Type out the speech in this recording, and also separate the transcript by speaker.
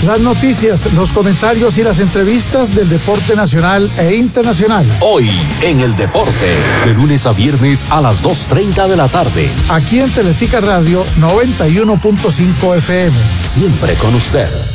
Speaker 1: Las noticias, los comentarios y las entrevistas del deporte nacional e internacional.
Speaker 2: Hoy en el deporte, de lunes a viernes a las 2:30 de la tarde.
Speaker 1: Aquí en Teletica Radio 91.5 FM.
Speaker 2: Siempre con usted.